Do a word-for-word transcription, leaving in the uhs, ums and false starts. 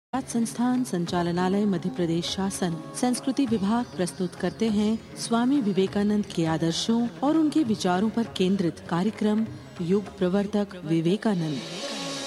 राज संस्थान संचालनालय मध्य प्रदेश शासन संस्कृति विभाग प्रस्तुत करते हैं स्वामी विवेकानंद के आदर्शों और उनके विचारों पर केंद्रित कार्यक्रम युग प्रवर्तक विवेकानंद।